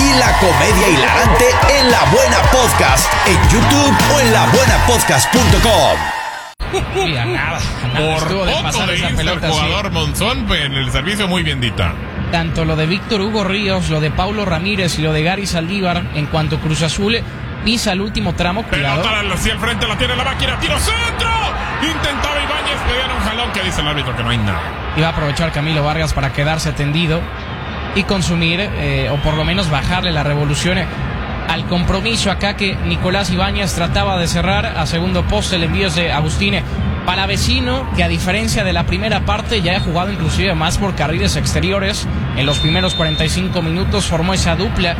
y la comedia hilarante en La Buena Podcast, en YouTube o en labuenapodcast.com. Mira, nada Por estuvo de poco pasar le esa hizo pelota el así. jugador Monzón en el servicio muy bien dita. Tanto lo de Víctor Hugo Ríos, lo de Paulo Ramírez y lo de Gary Saldívar en cuanto Cruz Azul pisa el último tramo. Cuidado. Pelota hacia el frente, la tiene la máquina, tiro centro. Intentaba Ibáñez, le dieron un jalón que dice el árbitro que no hay nada. Iba a aprovechar Camilo Vargas para quedarse tendido y consumir, o por lo menos bajarle la revolución al compromiso acá que Nicolás Ibáñez trataba de cerrar a segundo poste. El envío es de Agustín Palavecino, que a diferencia de la primera parte ya ha jugado inclusive más por carriles exteriores. En los primeros 45 minutos formó esa dupla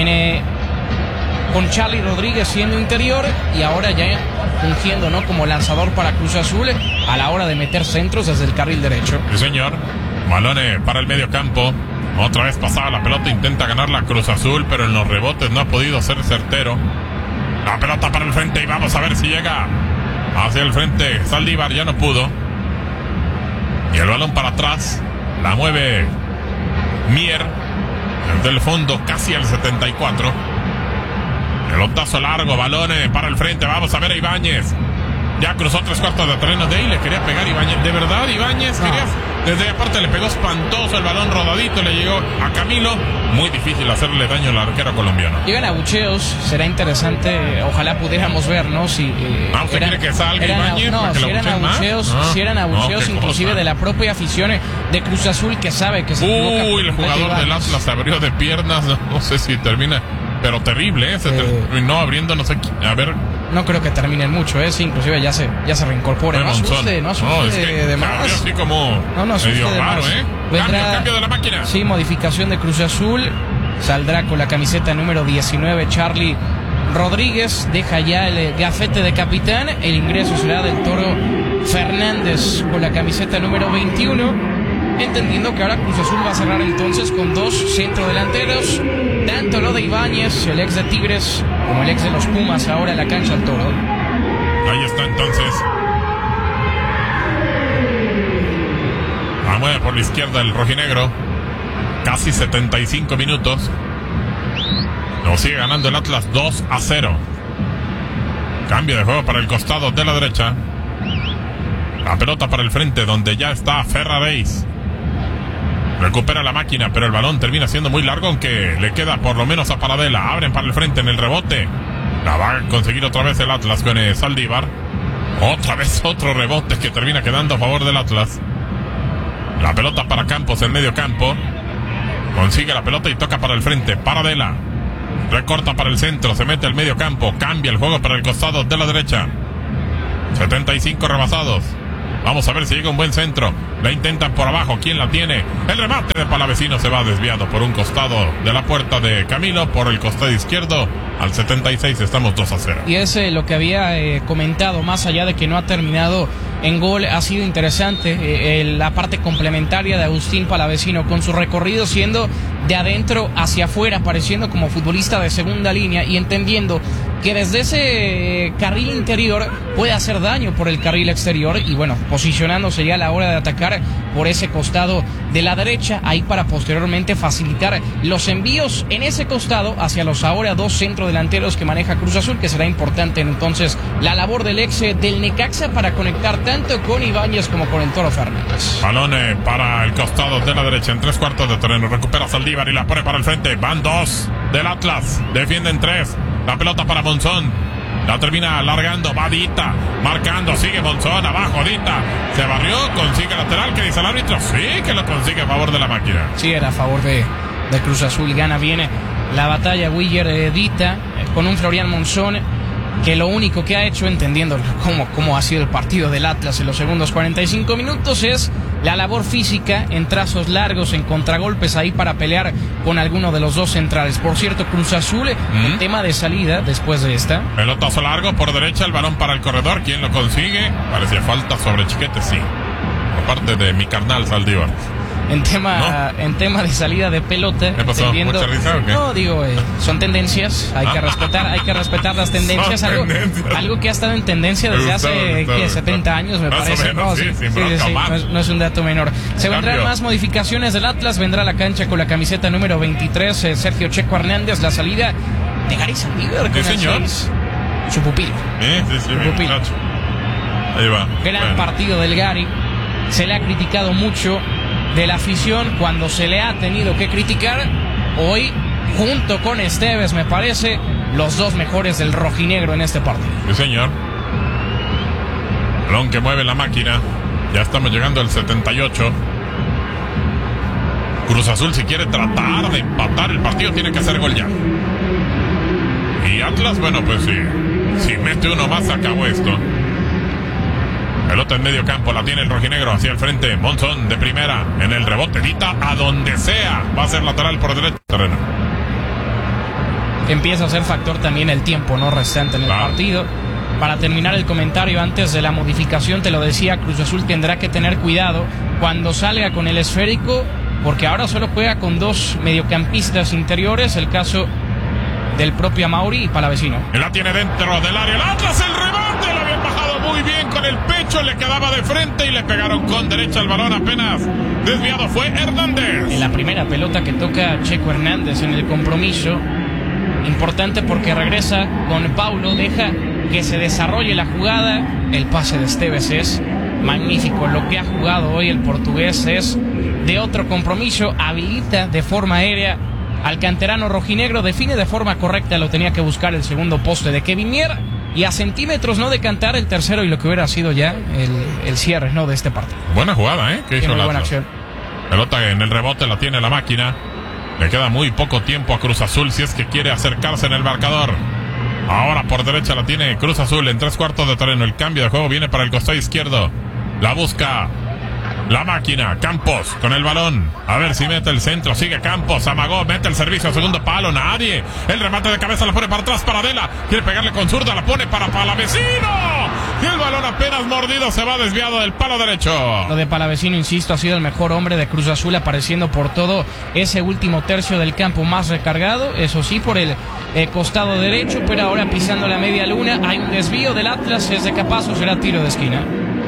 con Charlie Rodríguez siendo interior y ahora ya fungiendo, ¿no?, como lanzador para Cruz Azul a la hora de meter centros desde el carril derecho. Sí, señor. Balones para el medio campo. Otra vez pasada la pelota, intenta ganar la Cruz Azul, pero en los rebotes no ha podido ser certero. La pelota para el frente y vamos a ver si llega hacia el frente. Saldívar ya no pudo. Y el balón para atrás. La mueve Mier desde el fondo, casi al 74. Pelotazo largo, balones para el frente. Vamos a ver a Ibáñez. Ya cruzó 3/4 de terreno de ahí. Le quería pegar Ibáñez. De verdad, Ibáñez quería. Desde ahí aparte le pegó espantoso el balón rodadito. Le llegó a Camilo. Muy difícil hacerle daño al arquero colombiano. Llegan abucheos. Será interesante. Ojalá pudiéramos ver, ¿no? Si ¿usted quiere que salga Ibáñez? No, si eran abucheos, si eran abucheos inclusive de la propia afición de Cruz Azul, que sabe que se equivoca. El jugador del Atlas se abrió de piernas. No sé si termina. Pero terrible, se terminó abriendo, no sé, a ver. No creo que terminen mucho, sí, inclusive ya se reincorpora. No asuste de más. Así como medio raro, Cambio de la máquina. Sí, modificación de Cruz Azul. Saldrá con la camiseta número 19 Charlie Rodríguez. Deja ya el gafete de capitán. El ingreso será del Toro Fernández con la camiseta número 21. Entendiendo que ahora Cruz Azul va a cerrar entonces con dos centrodelanteros. Tanto lo de Ibáñez, el ex de Tigres, como el ex de los Pumas, ahora en la cancha al Toro. Ahí está entonces. La mueve por la izquierda el rojinegro. Casi 75 minutos. Lo sigue ganando el Atlas 2-0. Cambio de juego para el costado de la derecha. La pelota para el frente donde ya está Ferraréis. Recupera la máquina, pero el balón termina siendo muy largo, aunque le queda por lo menos a Paradela. Abren para el frente en el rebote. La va a conseguir otra vez el Atlas con Saldívar. Otra vez otro rebote que termina quedando a favor del Atlas. La pelota para Campos en medio campo. Consigue la pelota y toca para el frente. Paradela. Recorta para el centro, se mete al medio campo. Cambia el juego para el costado de la derecha. 75 rebasados. Vamos a ver si llega un buen centro. La intentan por abajo. ¿Quién la tiene? El remate de Palavecino se va desviado por un costado de la puerta de Camilo. Por el costado izquierdo. Al 76 estamos 2-0. Y es lo que había comentado. Más allá de que no ha terminado en gol, ha sido interesante la parte complementaria de Agustín Palavecino con su recorrido siendo de adentro hacia afuera, apareciendo como futbolista de segunda línea y entendiendo que desde ese carril interior puede hacer daño por el carril exterior y bueno, posicionándose ya a la hora de atacar por ese costado de la derecha, ahí para posteriormente facilitar los envíos en ese costado hacia los ahora dos centrodelanteros que maneja Cruz Azul, que será importante entonces la labor del ex del Necaxa para conectar tanto con Ibáñez como con el Toro Fernández. Balón para el costado de la derecha en 3/4 de terreno, recupera Saldívar y la pone para el frente, van dos del Atlas, defienden 3. La pelota para Monzón. La termina alargando. Va Dita. Marcando. Sigue Monzón. Abajo Dita. Se barrió. Consigue lateral. ¿Qué dice el árbitro? Sí, que lo consigue a favor de la máquina. Sí, era a favor de Cruz Azul. Gana bien la batalla Willer Dita con un Florian Monzón que lo único que ha hecho, entendiendo cómo ha sido el partido del Atlas en los segundos 45 minutos, es la labor física en trazos largos, en contragolpes ahí para pelear con alguno de los dos centrales. Por cierto, Cruz Azul, en tema de salida después de esta. Pelotazo largo por derecha, el balón para el corredor. ¿Quién lo consigue? Parecía falta sobre Chiquete, sí. Por parte de mi carnal Saldívar. en tema de salida de pelota. ¿Qué pasó? ¿Mucha risa o qué? No, digo, son tendencias, hay que respetar las tendencias. Algo que ha estado en tendencia desde hace 70 años, me parece. Menos, no es un dato menor. Se vendrán más modificaciones del Atlas, vendrá a la cancha con la camiseta número 23, Sergio Checo Hernández, la salida de Gary Saldívar con el 6, su pupilo. Su pupilo. Ahí va. Gran partido del Gary. Se le ha criticado mucho de la afición cuando se le ha tenido que criticar. Hoy, junto con Esteves, me parece, los dos mejores del rojinegro en este partido. Sí, señor. Balón que mueve la máquina. Ya estamos llegando al 78. Cruz Azul, si quiere tratar de empatar el partido, tiene que hacer gol ya. Y Atlas, bueno, pues sí. Si mete uno más, acabó esto. Pelota en medio campo, la tiene el rojinegro hacia el frente. Monzón de primera, en el rebote, Dita a donde sea. Va a ser lateral por derecha. Terreno. Empieza a ser factor también el tiempo, ¿no? Restante en el partido. Para terminar el comentario, antes de la modificación, te lo decía, Cruz Azul tendrá que tener cuidado cuando salga con el esférico, porque ahora solo juega con dos mediocampistas interiores, el caso del propio Amauri y Palavecino. La tiene dentro del área, el Atlas, el remate, lo habían bajado muy bien con el pecho, le quedaba de frente y le pegaron con derecha el balón, apenas desviado fue Hernández. En la primera pelota que toca Checo Hernández en el compromiso, importante porque regresa con Paulo, deja que se desarrolle la jugada, el pase de Esteves es magnífico, lo que ha jugado hoy el portugués es de otro compromiso, habilita de forma aérea al canterano rojinegro, define de forma correcta, lo tenía que buscar el segundo poste de Kevin Mier y a centímetros no de cantar el tercero y lo que hubiera sido ya el cierre, ¿no?, de este partido. Buena jugada, que hizo muy buena acción. Pelota en el rebote, la tiene la máquina. Le queda muy poco tiempo a Cruz Azul si es que quiere acercarse en el marcador. Ahora por derecha la tiene Cruz Azul en 3/4 de terreno. El cambio de juego viene para el costado izquierdo. La busca la máquina. Campos con el balón. A ver si mete el centro. Sigue Campos. Amagó. Mete el servicio. Segundo palo. Nadie. El remate de cabeza la pone para atrás para Adela. Quiere pegarle con zurda. La pone para Palavecino. Y el balón apenas mordido se va desviado del palo derecho. Lo de Palavecino, insisto, ha sido el mejor hombre de Cruz Azul, apareciendo por todo ese último tercio del campo más recargado. Eso sí, por el costado derecho, pero ahora pisando la media luna. Hay un desvío del Atlas. Es de Capazo. Será tiro de esquina.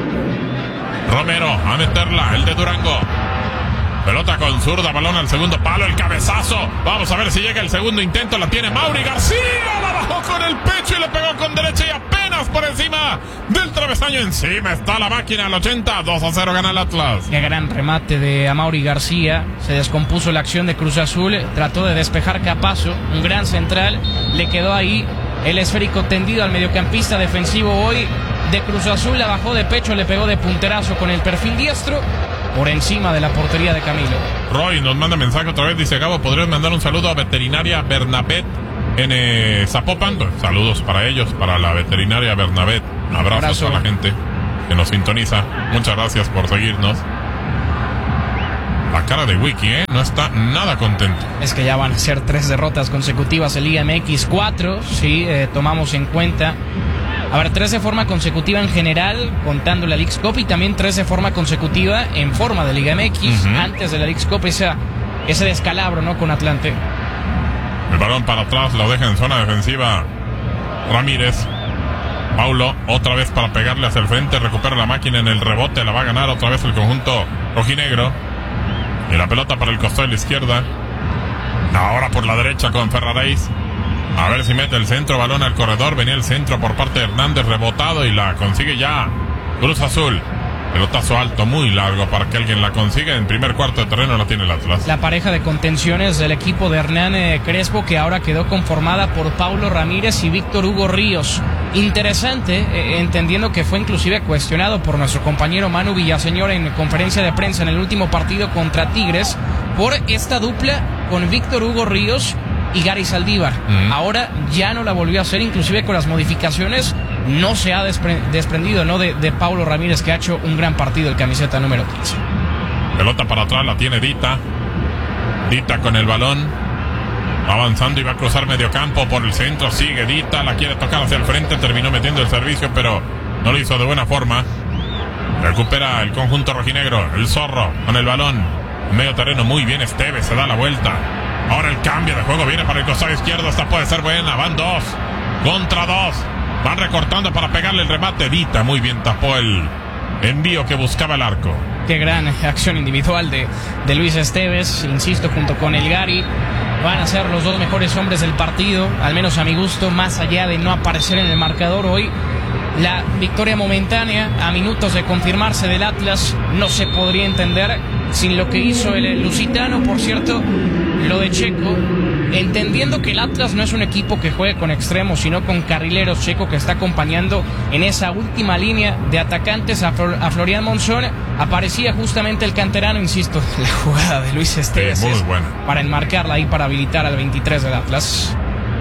Romero a meterla, el de Durango. Pelota con zurda, balón al segundo palo, el cabezazo. Vamos a ver si llega el segundo intento. La tiene Mauri García, la bajó con el pecho y le pegó con derecha y apenas por encima del travesaño. Encima está la máquina al 80, 2-0 gana el Atlas. Qué gran remate de Amauri García. Se descompuso la acción de Cruz Azul, trató de despejar Capazo, un gran central. Le quedó ahí el esférico tendido al mediocampista defensivo hoy de Cruz Azul, la bajó de pecho, le pegó de punterazo con el perfil diestro por encima de la portería de Camilo. Roy nos manda mensaje otra vez, dice: Gabo, ¿podrías mandar un saludo a Veterinaria Bernabet en Zapopan? Saludos para ellos, para la Veterinaria Bernabet. Abrazos a la gente que nos sintoniza. Muchas gracias por seguirnos. La cara de Wiki, no está nada contento. Es que ya van a ser 3 derrotas consecutivas en Liga MX, 4, si tomamos en cuenta. A ver, 3 de forma consecutiva en general, contando la Leagues Cup, y también 3 de forma consecutiva en forma de Liga MX. Antes de la Leagues Cup, ese descalabro, ¿no?, con Atlante. El balón para atrás, lo deja en zona defensiva Ramírez. Paulo, otra vez para pegarle hacia el frente, recupera la máquina en el rebote, la va a ganar otra vez el conjunto rojinegro. Y la pelota para el costado de la izquierda. Ahora por la derecha con Ferraréis. A ver si mete el centro, balón al corredor. Venía el centro por parte de Hernández, rebotado, y la consigue ya Cruz Azul. Pelotazo alto, muy largo para que alguien la consiga. En primer cuarto de terreno la tiene el Atlas. La pareja de contenciones del equipo de Hernán Crespo, que ahora quedó conformada por Paulo Ramírez y Víctor Hugo Ríos. Interesante, entendiendo que fue inclusive cuestionado por nuestro compañero Manu Villaseñor en conferencia de prensa en el último partido contra Tigres por esta dupla con Víctor Hugo Ríos y Gary Saldívar. Ahora ya no la volvió a hacer, inclusive con las modificaciones no se ha desprendido, ¿no?, de Paulo Ramírez, que ha hecho un gran partido, el camiseta número 15. Pelota para atrás, la tiene Dita con el balón, avanzando y va a cruzar medio campo por el centro. Sigue Dita, la quiere tocar hacia el frente, terminó metiendo el servicio, pero no lo hizo de buena forma. Recupera el conjunto rojinegro, el Zorro con el balón. Medio terreno, muy bien Esteves, se da la vuelta. Ahora el cambio de juego viene para el costado izquierdo. Esta puede ser buena, van 2 contra 2. Van recortando para pegarle el remate. Dita muy bien tapó el envío que buscaba el arco. Qué gran acción individual de Luis Esteves. Insisto, junto con el Gary, van a ser los dos mejores hombres del partido, al menos a mi gusto, más allá de no aparecer en el marcador hoy. La victoria momentánea, a minutos de confirmarse del Atlas, no se podría entender sin lo que hizo el lusitano. Por cierto, lo de Checo, entendiendo que el Atlas no es un equipo que juegue con extremos, sino con carrileros. Checo, que está acompañando en esa última línea de atacantes a Florian Monzón, aparecía justamente el canterano. Insisto, la jugada de Luis Esteves sí, muy buena, para enmarcarla y para habilitar al 23 del Atlas.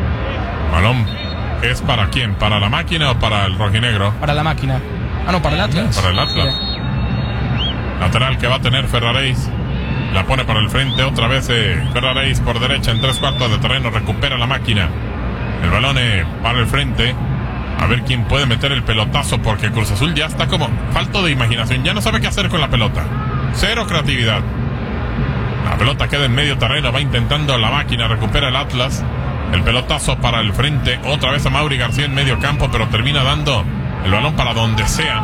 Balón. ¿Es para quién? ¿Para la máquina o para el rojinegro? Para la máquina. Ah, no, para el Atlas. Para el Atlas. Lateral que va a tener Ferraréis. La pone para el frente otra vez Ferraréis por derecha en 3/4 de terreno. Recupera la máquina. El balón para el frente. A ver quién puede meter el pelotazo, porque Cruz Azul ya está como falto de imaginación. Ya no sabe qué hacer con la pelota. Cero creatividad. La pelota queda en medio terreno. Va intentando la máquina. Recupera el Atlas. El pelotazo para el frente, otra vez a Mauri García en medio campo, pero termina dando el balón para donde sea.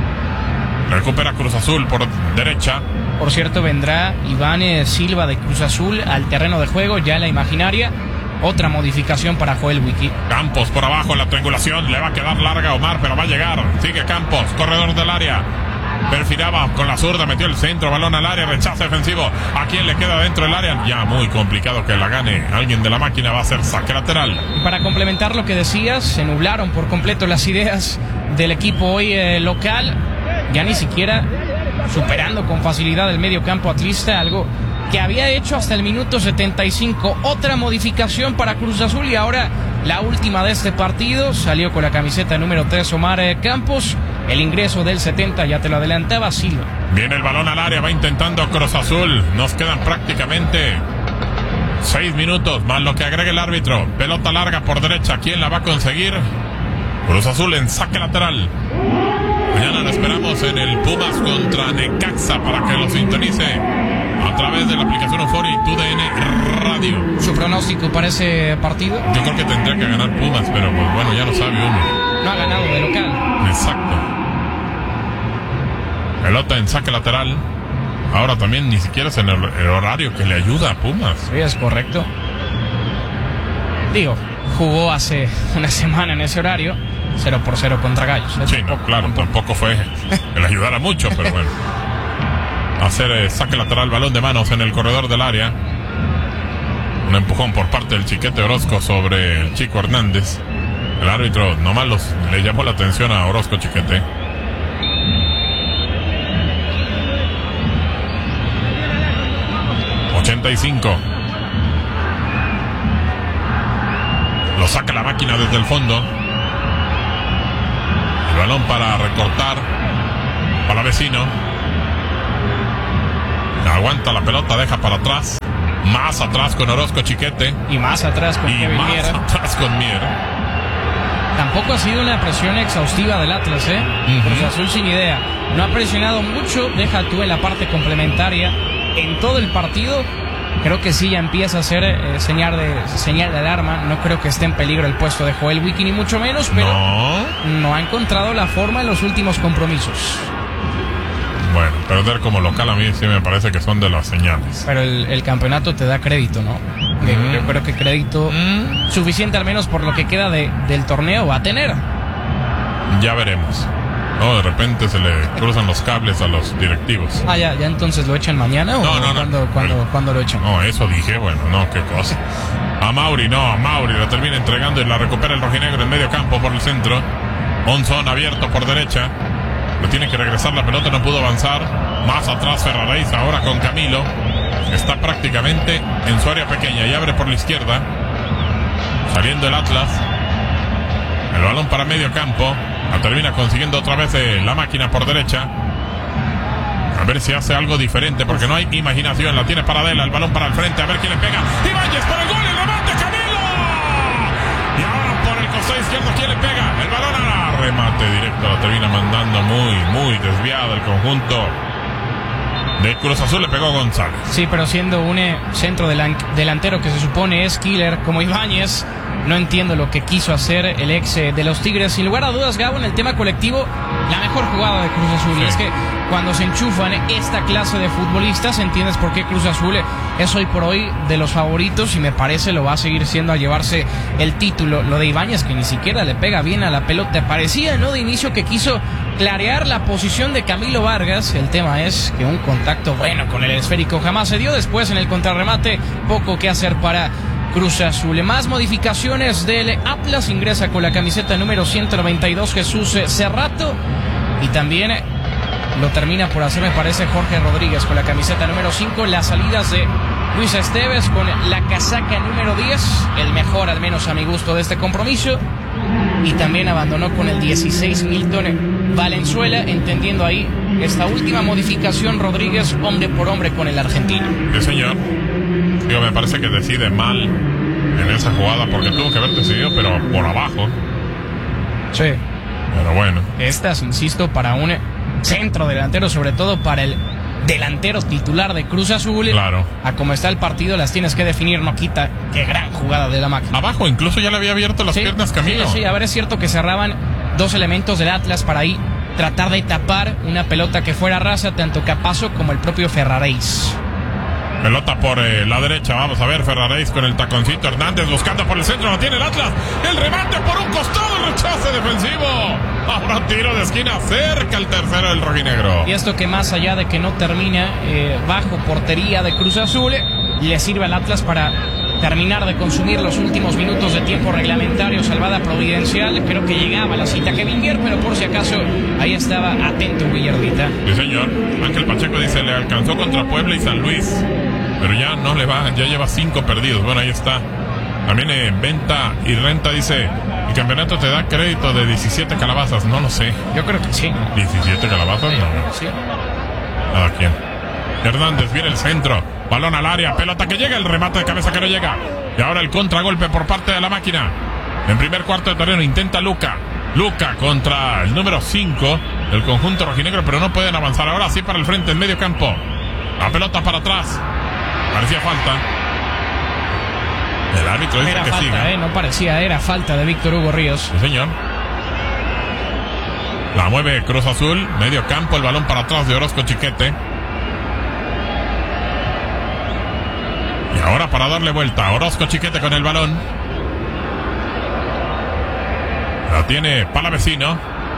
Recupera Cruz Azul por derecha. Por cierto, vendrá Iván Silva de Cruz Azul al terreno de juego, ya en la imaginaria. Otra modificación para Joel Wiki. Campos por abajo en la triangulación, le va a quedar larga a Omar, pero va a llegar. Sigue Campos, corredor del área. Perfilaba con la zurda, metió el centro, balón al área, rechazo defensivo. ¿A quién le queda dentro del área? Ya muy complicado que la gane alguien de la máquina. Va a ser saque lateral. Para complementar lo que decías, se nublaron por completo las ideas del equipo hoy local. Ya ni siquiera superando con facilidad el medio campo atlista, algo que había hecho hasta el minuto 75. Otra modificación para Cruz Azul, y ahora la última de este partido. Salió con la camiseta número 3 Omar Campos. El ingreso del 70, ya te lo adelantaba, Silva. Viene el balón al área, va intentando Cruz Azul. Nos quedan prácticamente 6 minutos, más lo que agrega el árbitro. Pelota larga por derecha, ¿quién la va a conseguir? Cruz Azul en saque lateral. Mañana lo esperamos en el Pumas contra Necaxa para que lo sintonice a través de la aplicación Euphoria y TUDN Radio. ¿Su pronóstico para ese partido? Yo creo que tendría que ganar Pumas, pero pues bueno, ya lo sabe uno. No ha ganado de local. Exacto. Pelota en saque lateral. Ahora también ni siquiera es en el horario que le ayuda a Pumas. Sí, es correcto. Digo, jugó hace una semana en ese horario, 0-0 contra Gallos. Sí, no, claro, tampoco fue que le ayudara mucho, pero bueno. Hacer saque lateral, balón de manos en el corredor del área. Un empujón por parte del Chiquete Orozco sobre el Chico Hernández. El árbitro nomás le llamó la atención a Orozco Chiquete. ...85... Lo saca la máquina desde el fondo. El balón para recortar para Vecino. Aguanta la pelota, deja para atrás. Más atrás con Orozco Chiquete. Y más atrás con Kevin Mier. Y más atrás con Mier. Tampoco ha sido una presión exhaustiva del Atlas, Cruz Azul sin idea. No ha presionado mucho, deja tú en la parte complementaria. En todo el partido, creo que sí ya empieza a ser señal de alarma. No creo que esté en peligro el puesto de Joel Wiki, ni mucho menos, pero no ha encontrado la forma en los últimos compromisos. Bueno, perder como local a mí sí me parece que son de las señales. Pero el campeonato te da crédito, ¿no? Yo creo que crédito suficiente al menos por lo que queda del torneo va a tener. Ya veremos. No, de repente se le cruzan los cables a los directivos. Ah, ya entonces lo echan mañana o ¿cuándo lo echan? No, eso dije, bueno, no, qué cosa. A Mauri la termina entregando y la recupera el rojinegro en medio campo por el centro. Monzón abierto por derecha. Lo tiene que regresar la pelota, no pudo avanzar. Más atrás Ferraréis ahora con Camilo. Está prácticamente en su área pequeña y abre por la izquierda. Saliendo el Atlas. El balón para medio campo. La termina consiguiendo otra vez la máquina por derecha. A ver si hace algo diferente porque no hay imaginación. La tiene Paradela, el balón para el frente. A ver quién le pega. Ibáñez por el gol, el remate, Camilo. Y ahora por el costado izquierdo, ¿quién le pega? El balón a remate directo. La termina mandando muy desviado el conjunto de Cruz Azul le pegó González. Sí, pero siendo un centro delantero que se supone es killer como Ibáñez, no entiendo lo que quiso hacer el ex de los Tigres. Sin lugar a dudas, Gabo, en el tema colectivo, la mejor jugada de Cruz Azul. Sí. Es que cuando se enchufan esta clase de futbolistas, entiendes por qué Cruz Azul es hoy por hoy de los favoritos y me parece lo va a seguir siendo a llevarse el título. Lo de Ibáñez, que ni siquiera le pega bien a la pelota, parecía, ¿no?, de inicio que quiso clarear la posición de Camilo Vargas. El tema es que un contacto bueno con el esférico jamás se dio. Después en el contrarremate, poco que hacer para Cruz Azul. Más modificaciones del Atlas. Ingresa con la camiseta número 192 Jesús Cerrato. Y también lo termina por hacer, me parece, Jorge Rodríguez con la camiseta número 5. Las salidas de Luis Esteves con la casaca número 10. El mejor, al menos a mi gusto, de este compromiso. Y también abandonó con el 16 Milton Valenzuela, entendiendo ahí esta última modificación Rodríguez hombre por hombre con el argentino. Sí, señor. Digo, me parece que decide mal en esa jugada porque tuvo que haber decidido, pero por abajo. Sí. Pero bueno. Estas, insisto, para un centro delantero, sobre todo para el delantero titular de Cruz Azul. Claro. A como está el partido, las tienes que definir, no quita. Qué gran jugada de la máquina. Abajo incluso ya le había abierto las piernas Camilo. Sí, a ver, es cierto que cerraban dos elementos del Atlas para ahí tratar de tapar una pelota que fuera rasa, tanto Capazo como el propio Ferraréis. Pelota por la derecha, vamos a ver, Ferraréis con el taconcito, Hernández buscando por el centro, lo tiene el Atlas, el remate por un costado, el rechace defensivo, ahora tiro de esquina, cerca el tercero del rojinegro. Y esto que más allá de que no termina bajo portería de Cruz Azul, le sirve al Atlas para terminar de consumir los últimos minutos de tiempo reglamentario. Salvada providencial, creo que llegaba la cita Kevin Guer, pero por si acaso ahí estaba atento Guillardita. Sí, señor. Ángel Pacheco dice, le alcanzó contra Puebla y San Luis, pero ya no le va, ya lleva 5 perdidos. Bueno, ahí está. También Venta y Renta dice, el campeonato te da crédito de 17 calabazas. No lo sé. Yo creo que sí. 17 calabazas, no. Sí. Nada, ¿quién? Hernández, viene el centro, balón al área, pelota que llega, el remate de cabeza que no llega. Y ahora el contragolpe por parte de la máquina. En primer cuarto de terreno intenta Luca contra el número 5 del conjunto rojinegro, pero no pueden avanzar. Ahora sí para el frente, en medio campo. La pelota para atrás. Parecía falta. El árbitro dice era que falta, siga. no parecía, era falta de Víctor Hugo Ríos. Sí, señor. La mueve Cruz Azul, medio campo, el balón para atrás de Orozco Chiquete. Y ahora para darle vuelta, Orozco Chiquete con el balón. La tiene Palavecino.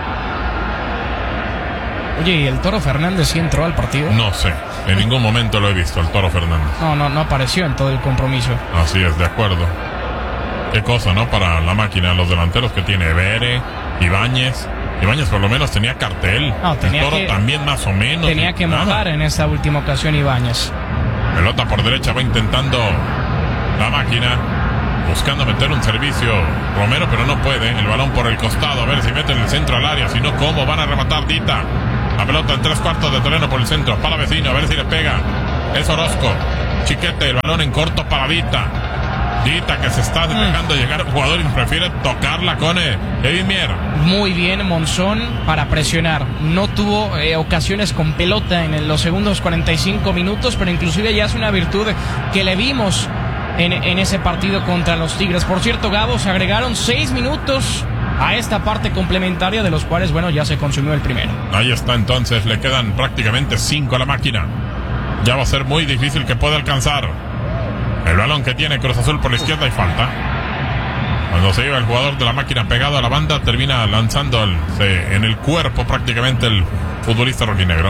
Oye, ¿y el Toro Fernández sí entró al partido? No sé, en ningún momento lo he visto, el Toro Fernández. No apareció en todo el compromiso. Así es, de acuerdo. Qué cosa, ¿no? Para la máquina, los delanteros que tiene Bere, Ibáñez. Ibáñez por lo menos tenía cartel. El Toro también más o menos. Tenía que mojar en esta última ocasión Ibáñez. Pelota por derecha, va intentando la máquina, buscando meter un servicio Romero, pero no puede. El balón por el costado, a ver si mete en el centro al área, si no, ¿cómo van a rematar? Dita, la pelota en 3/4 de terreno por el centro, para Vecino, a ver si le pega. Es Orozco Chiquete, el balón en corto para Dita que se está dejando llegar el jugador y prefiere tocarla con Kevin Mier. Muy bien Monzón para presionar. No tuvo ocasiones con pelota en los segundos 45 minutos, pero inclusive ya es una virtud que le vimos en ese partido contra los Tigres. Por cierto, Gabo, se agregaron 6 minutos a esta parte complementaria, de los cuales, bueno, ya se consumió el primero. Ahí está, entonces le quedan prácticamente 5 a la máquina. Ya va a ser muy difícil que pueda alcanzar. El balón que tiene Cruz Azul por la izquierda y falta. Cuando se iba el jugador de la máquina pegado a la banda, termina lanzando en el cuerpo prácticamente el futbolista rojinegro.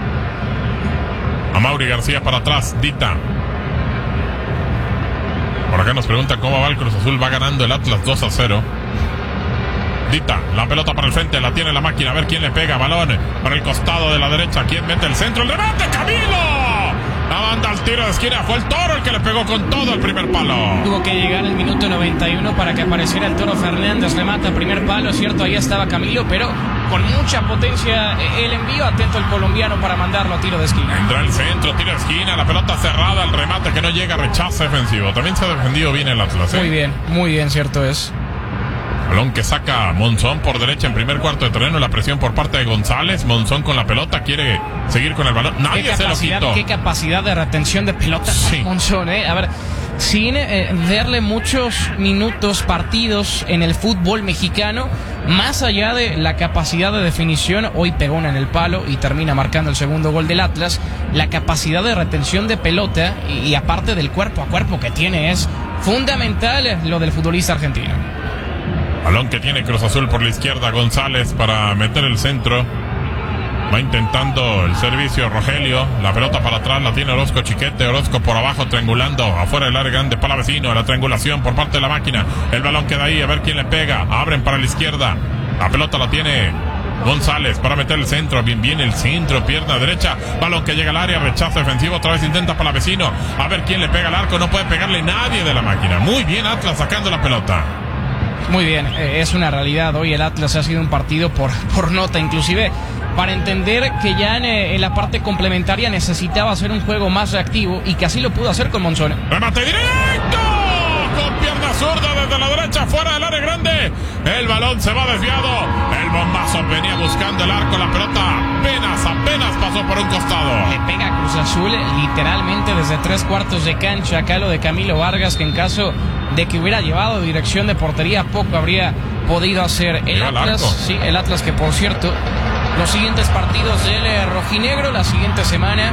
Amaury García para atrás, Dita. Por acá nos preguntan cómo va el Cruz Azul. Va ganando el Atlas 2-0. Dita, la pelota para el frente, la tiene la máquina. A ver quién le pega. Balón para el costado de la derecha. ¿Quién mete el centro? ¡El remate, Camilo! La banda al tiro de esquina, fue el Toro el que le pegó con todo el primer palo. Tuvo que llegar el minuto 91 para que apareciera el Toro Fernández. Remata primer palo, es cierto, ahí estaba Camilo, pero con mucha potencia el envío. Atento el colombiano para mandarlo a tiro de esquina. Entra el centro, tiro de esquina, la pelota cerrada, el remate que no llega, rechazo defensivo. También se ha defendido bien el Atlas, Muy bien, cierto es. Balón que saca Monzón por derecha en primer cuarto de terreno. La presión por parte de González. Monzón con la pelota, quiere seguir con el balón. Nadie se lo quitó. Qué capacidad de retención de pelota, sí. Monzón, A ver, sin darle muchos minutos partidos en el fútbol mexicano, más allá de la capacidad de definición, hoy pegó una en el palo y termina marcando el segundo gol del Atlas. La capacidad de retención de pelota y aparte del cuerpo a cuerpo que tiene es fundamental lo del futbolista argentino. Balón que tiene Cruz Azul por la izquierda, González para meter el centro. Va intentando el servicio Rogelio. La pelota para atrás la tiene Orozco Chiquete. Orozco por abajo triangulando. Afuera del área grande para Vecino. La triangulación por parte de la máquina. El balón queda ahí. A ver quién le pega. Abren para la izquierda. La pelota la tiene González para meter el centro. Bien el centro. Pierna derecha. Balón que llega al área. Rechazo defensivo. Otra vez intenta para Vecino. A ver quién le pega al arco. No puede pegarle nadie de la máquina. Muy bien Atlas sacando la pelota. Muy bien, es una realidad. Hoy el Atlas ha sido un partido por nota, inclusive para entender que ya en la parte complementaria necesitaba hacer un juego más reactivo y que así lo pudo hacer con Monzón. ¡Remate directo! Con pierna zurda desde la derecha, fuera del área grande. El balón se va desviado. El bombazo venía buscando el arco. La pelota apenas pasó por un costado. Le pega a Cruz Azul literalmente desde 3/4 de cancha. Acá lo de Camilo Vargas, que en caso de que hubiera llevado dirección de portería, poco habría podido hacer. El Atlas, que por cierto, los siguientes partidos del rojinegro, la siguiente semana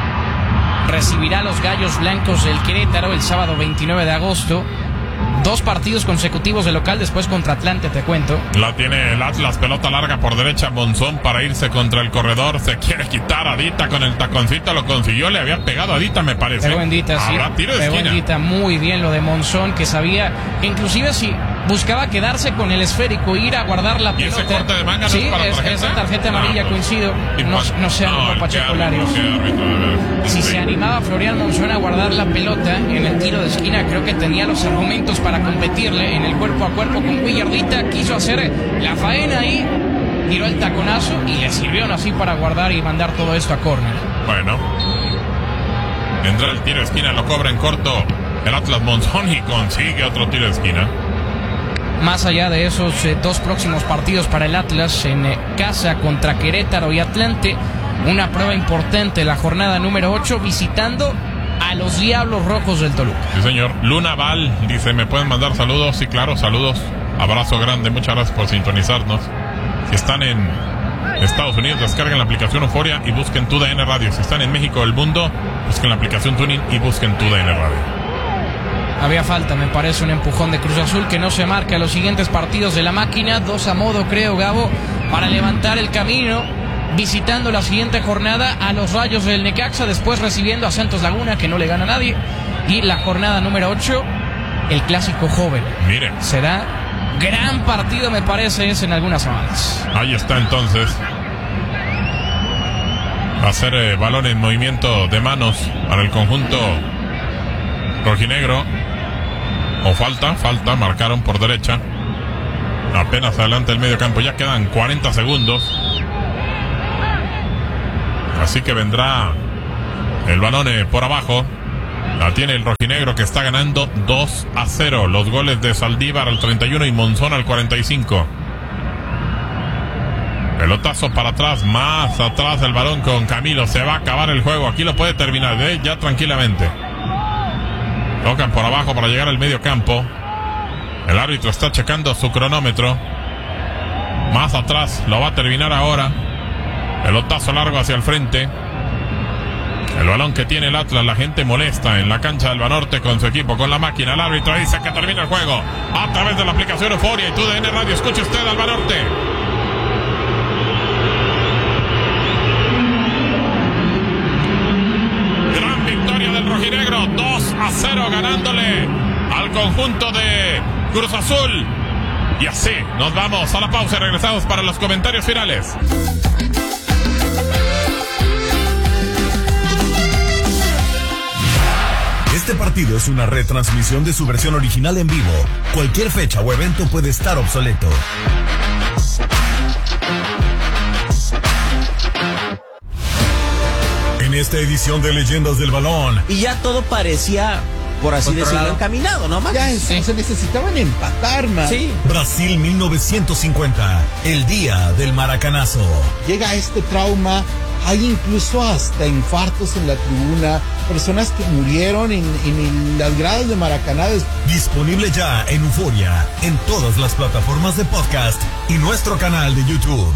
recibirá a los Gallos Blancos del Querétaro el sábado 29 de agosto. 2 partidos consecutivos de local, después contra Atlante, te cuento. La tiene el Atlas, pelota larga por derecha, Monzón para irse contra el corredor. Se quiere quitar a Dita con el taconcito, lo consiguió, le había pegado a Dita, me parece. Pegó en Dita, sí. Pegó en Dita, muy bien lo de Monzón, que sabía que inclusive si buscaba quedarse con el esférico, ir a guardar la pelota. ¿Y ese corte de manga no sí, es para tarjeta? Esa tarjeta amarilla, coincido. No sé, Pacheco Larios. Si se animaba Florian Monzón a guardar la pelota en el tiro de esquina, creo que tenía los argumentos para competirle en el cuerpo a cuerpo con Villardita. Quiso hacer la faena ahí, tiró el taconazo y le sirvió así para guardar y mandar todo esto a córner. Bueno, vendrá el tiro de esquina, lo cobra en corto el Atlas Monzón y consigue otro tiro de esquina. Más allá de esos 2 próximos partidos para el Atlas en casa contra Querétaro y Atlante, una prueba importante, la jornada número 8, visitando a los Diablos Rojos del Toluca. Sí, señor. Luna Val dice, ¿me pueden mandar saludos? Sí, claro, saludos. Abrazo grande, muchas gracias por sintonizarnos. Si están en Estados Unidos, descarguen la aplicación Euforia y busquen TUDN Radio. Si están en México, el mundo, busquen la aplicación Tuning y busquen TUDN Radio. Había falta, me parece, un empujón de Cruz Azul que no se marca los siguientes partidos de la máquina. 2 a modo, creo, Gabo, para levantar el camino. Visitando la siguiente jornada a los Rayos del Necaxa, después recibiendo a Santos Laguna, que no le gana a nadie. Y la jornada número 8, el clásico joven. Miren. Será gran partido, me parece, es en algunas semanas. Ahí está entonces. Va a ser balón en movimiento de manos para el conjunto rojinegro. O falta, marcaron por derecha. Apenas adelante el medio campo, ya quedan 40 segundos. Así que vendrá el balón por abajo. La tiene el rojinegro, que está ganando 2-0. Los goles de Saldívar al 31 y Monzón al 45. Pelotazo para atrás, más atrás el balón con Camilo. Se va a acabar el juego. Aquí lo puede terminar ya tranquilamente. Tocan por abajo para llegar al medio campo. El árbitro está checando su cronómetro. Más atrás, lo va a terminar ahora. Pelotazo largo hacia el frente. El balón que tiene el Atlas, la gente molesta en la cancha del Banorte con su equipo, con la máquina. El árbitro dice que termina el juego a través de la aplicación Euforia y TUDN Radio. Escuche usted al Banorte. Gran victoria del rojinegro, 2-0, ganándole al conjunto de Cruz Azul. Y así nos vamos a la pausa y regresamos para los comentarios finales. Este partido es una retransmisión de su versión original en vivo. Cualquier fecha o evento puede estar obsoleto. En esta edición de Leyendas del Balón. Y ya todo parecía por así decirlo, encaminado, ¿no, Max? Ya, se necesitaban empatar, man. Sí. Brasil 1950, el día del maracanazo. Llega este trauma, hay incluso hasta infartos en la tribuna, personas que murieron en las gradas de Maracaná. Disponible ya en Euforia, en todas las plataformas de podcast y nuestro canal de YouTube.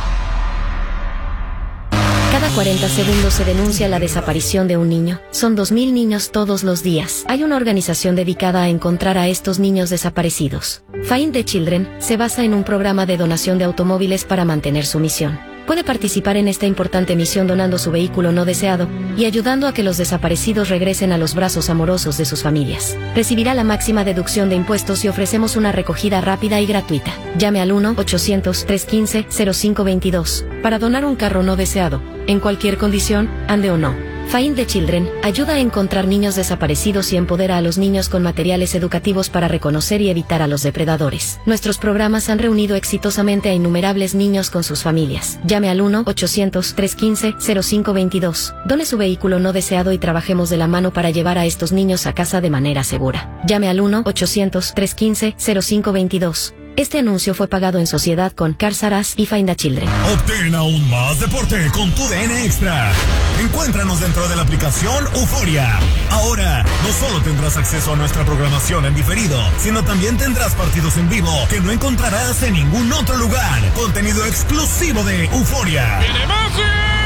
Cada 40 segundos se denuncia la desaparición de un niño. Son 2.000 niños todos los días. Hay una organización dedicada a encontrar a estos niños desaparecidos. Find the Children se basa en un programa de donación de automóviles para mantener su misión. Puede participar en esta importante misión donando su vehículo no deseado y ayudando a que los desaparecidos regresen a los brazos amorosos de sus familias. Recibirá la máxima deducción de impuestos y ofrecemos una recogida rápida y gratuita. Llame al 1-800-315-0522 para donar un carro no deseado, en cualquier condición, ande o no. Find the Children ayuda a encontrar niños desaparecidos y empodera a los niños con materiales educativos para reconocer y evitar a los depredadores. Nuestros programas han reunido exitosamente a innumerables niños con sus familias. Llame al 1-800-315-0522. Done su vehículo no deseado y trabajemos de la mano para llevar a estos niños a casa de manera segura. Llame al 1-800-315-0522. Este anuncio fue pagado en sociedad con Cars R Us y Find the Children. Obtén aún más deporte con tu DN Extra. Encuéntranos dentro de la aplicación Euforia. Ahora, no solo tendrás acceso a nuestra programación en diferido, sino también tendrás partidos en vivo que no encontrarás en ningún otro lugar. Contenido exclusivo de Euforia. ¡Viene Messi!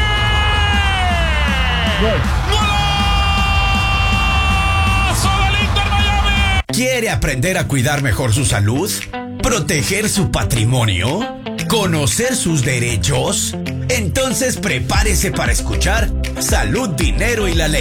¡Golazo del Inter Miami! ¿Quiere aprender a cuidar mejor su salud? ¿Proteger su patrimonio? ¿Conocer sus derechos? Entonces prepárese para escuchar Salud, Dinero y la Ley.